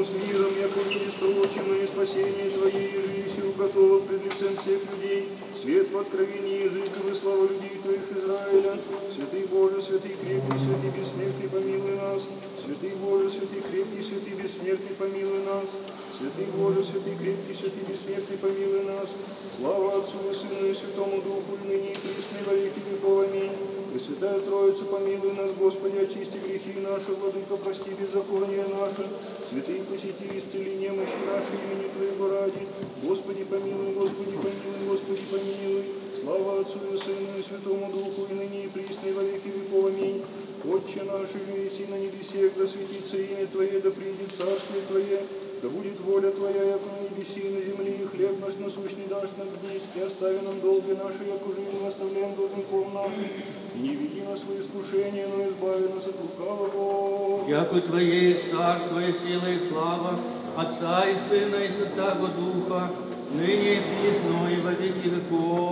с миром, яко видишь прочим и спасение Твоей жизнью, готово пред лицем всех людей. Свет в откровении языков и слава людей Твоих Израиля. Святый Боже, святый крепкий, святый бессмертный, помилуй нас. Святый Боже, святый крепкий, святый бессмертный, помилуй нас. Святый Боже, святый крепкий, святый бессмертный, помилуй нас. Слава Отцу и Сыну и Святому Духу, и ныне и присно и во веки веков. Аминь. Пресвятая Троица, помилуй нас, Господи, очисти грехи наши, Владыка, прости беззаконие наше. Святые посети, исцели немощи наши, имени Твоего ради. Господи, помилуй, Господи, помилуй, Господи, помилуй. Слава Отцу и Сыну и Святому Духу, и ныне и присно и во веки веков. Аминь. Отче наш, еси на небесех, да светится имя Твое, да придет царствие Твое, да будет воля Твоя, яко на небеси и на земле, и хлеб наш насущный дашь нам днесь, и остави нам долги наши, яко же мы оставляем должников нашим, и не веди нас в искушение, но избави нас от лукавого. Яко Твое есть царство, и сила, и слава, Отца и Сына, и Святаго Духа, ныне и присно, и во веки веков.